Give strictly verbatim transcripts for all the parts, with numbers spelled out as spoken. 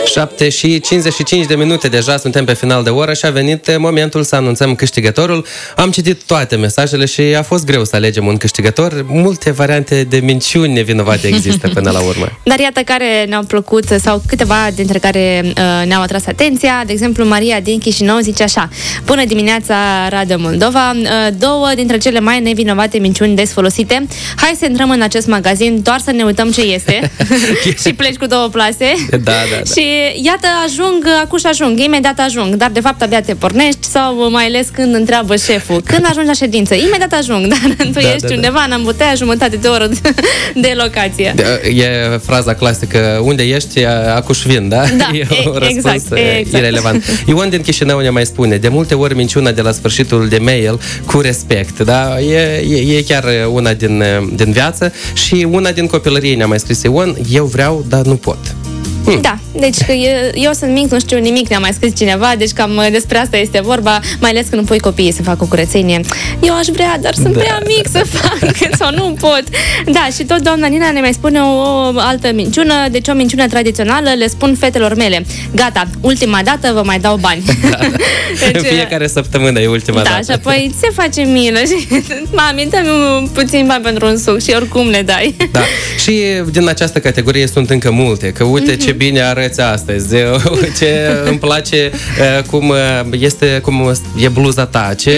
șapte și cincizeci și cinci de minute deja, suntem pe final de oră și a venit momentul să anunțăm câștigătorul. Am citit toate mesajele și a fost greu să alegem un câștigător. Multe variante de minciuni nevinovate există până la urmă. Dar iată care ne-au plăcut sau câteva dintre care uh, ne-au atras atenția. De exemplu, Maria din Chișinău zice așa: bună dimineața, Radio Moldova. Uh, două dintre cele mai nevinovate minciuni des folosite. Hai să intrăm în acest magazin doar să ne uităm ce este. Și pleci cu două plase. Da, da, da. Și iată, ajung, acuși ajung, imediat ajung, dar de fapt abia te pornești sau mai ales când întreabă șeful, când ajungi la ședință, imediat ajung, dar tu da, ești da, undeva da. în ambuteia jumătate de oră de locație. E fraza clasică, unde ești, acuși vin, da? Da, e un răspuns exact, exact. irelevant. Ion din Chișinău ne mai spune, de multe ori minciuna de la sfârșitul de mail cu respect, da? E, e, e chiar una din, din viață și una din copilărie ne-a mai scris Ion, eu vreau, dar nu pot. Hmm. Da, deci că eu, eu sunt mic, nu știu nimic, ne-a mai scris cineva, deci cam despre asta este vorba, mai ales când nu pui copiii să facă o curățenie. Eu aș vrea, dar sunt da, prea mic da. să fac sau nu pot. Da, și tot doamna Nina ne mai spune o, o altă minciună, deci o minciună tradițională, le spun fetelor mele: gata, ultima dată vă mai dau bani. Da, da. Deci, în fiecare săptămână e ultima da, dată. Da, și apoi se face milă și mami, dă-mi puțin bani pentru un suc și oricum ne dai. Da, și din această categorie sunt încă multe, că uite mm-hmm. ce bine arăți astăzi, ce îmi place cum este, cum e bluza ta, ce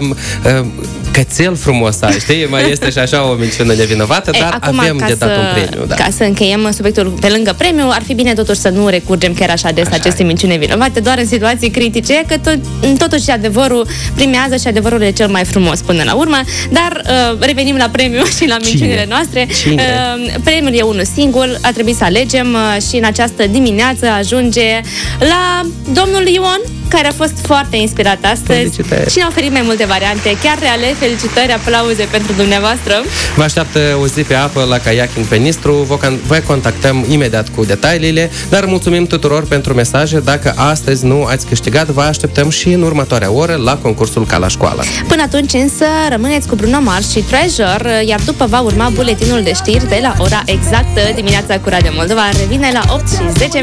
cățel frumos ai, știi? Mai este și așa o minciună nevinovată, dar e, acum, avem de dat să, un premiu. Da. Ca să încheiem subiectul pe lângă premiu, ar fi bine totuși să nu recurgem chiar așa des așa aceste minciuni nevinovate, doar în situații critice, că tot, totuși adevărul primează și adevărul e cel mai frumos până la urmă, dar uh, revenim la premiu și la minciunile Cine? noastre. Cine? Uh, premiul e unul singur, a trebuit să alegem uh, și în această dimineață ajunge la domnul Ion, care a fost foarte inspirat astăzi. Felicitări. Și ne-a oferit mai multe variante, chiar reale. Felicitări, aplauze pentru dumneavoastră. Vă așteaptă o zi pe apă la kayaking pe Nistru. Vă contactăm imediat cu detaliile, dar mulțumim tuturor pentru mesaje. Dacă astăzi nu ați câștigat, vă așteptăm și în următoarea oră la concursul Ca la școală. Până atunci însă rămâneți cu Bruno Mars și Treasure, iar după va urma buletinul de știri de la ora exactă. Dimineața cu Radio Moldova revine la opt și zece.